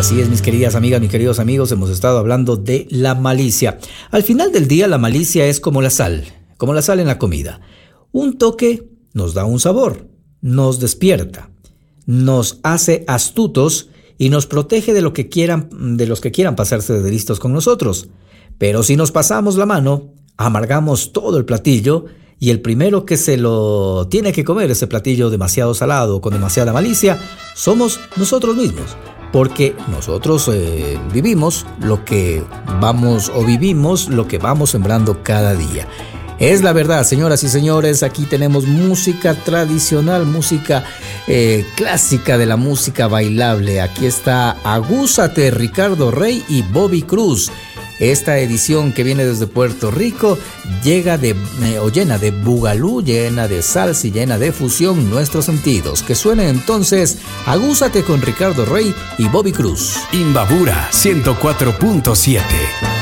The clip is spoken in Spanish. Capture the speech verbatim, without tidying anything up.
Así es, mis queridas amigas, mis queridos amigos, hemos estado hablando de la malicia. Al final del día, la malicia es como la sal, como la sal en la comida. Un toque nos da un sabor, nos despierta, nos hace astutos y nos protege de lo que quieran, de los que quieran pasarse de listos con nosotros. Pero si nos pasamos la mano, amargamos todo el platillo y el primero que se lo tiene que comer ese platillo demasiado salado, con demasiada malicia, somos nosotros mismos. Porque nosotros eh, vivimos lo que vamos o vivimos lo que vamos sembrando cada día. Es la verdad, señoras y señores, aquí tenemos música tradicional, música eh, clásica de la música bailable. Aquí está Agúzate, Ricardo Rey y Bobby Cruz. Esta edición que viene desde Puerto Rico llega de, eh, o llena de bugalú, llena de salsa y llena de fusión nuestros sentidos. Que suene entonces Agúzate con Ricardo Rey y Bobby Cruz. Imbabura ciento cuatro punto siete.